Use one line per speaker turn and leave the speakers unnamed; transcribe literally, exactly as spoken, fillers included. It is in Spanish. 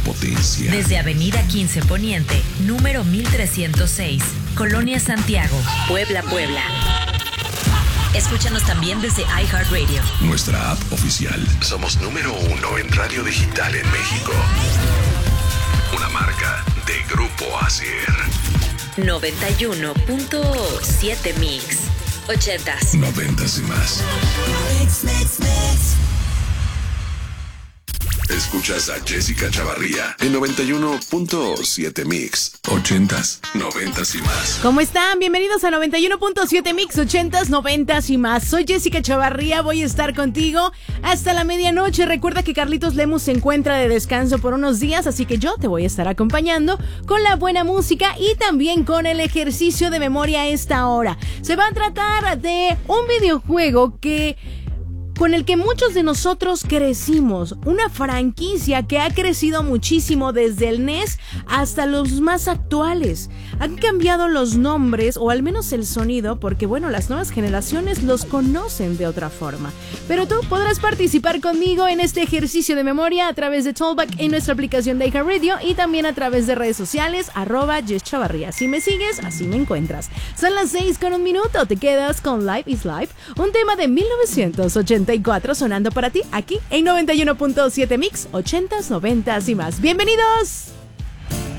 potencia.
Desde Avenida quince Poniente, número mil trescientos seis, Colonia Santiago, Puebla, Puebla. Escúchanos también desde iHeartRadio.
Nuestra app oficial. Somos número uno en radio digital en México. Una marca de Grupo Asier.
noventa y uno punto siete Mix. Ochentas.
Noventas y más.
Mix, mix, mix.
Escuchas a Jessica Chavarría en noventa y uno punto siete Mix. Ochentas, noventas y más.
¿Cómo están? Bienvenidos a noventa y uno punto siete Mix, ochentas, noventas y más. Soy Jessica Chavarría, voy a estar contigo hasta la medianoche. Recuerda que Carlitos Lemus se encuentra de descanso por unos días, así que yo te voy a estar acompañando con la buena música y también con el ejercicio de memoria a esta hora. Se va a tratar de un videojuego que... con el que muchos de nosotros crecimos, una franquicia que ha crecido muchísimo desde el N E S hasta los más actuales. Han cambiado los nombres o al menos el sonido porque bueno, las nuevas generaciones los conocen de otra forma. Pero tú podrás participar conmigo en este ejercicio de memoria a través de Talkback en nuestra aplicación de iHeartRadio y también a través de redes sociales, arroba Jess Chavarría. Si me sigues, así me encuentras. Son las seis con un minuto, te quedas con Life is Life, un tema de mil novecientos ochenta y cuatro sonando para ti aquí en noventa y uno punto siete Mix, ochentas, noventas y más. ¡Bienvenidos!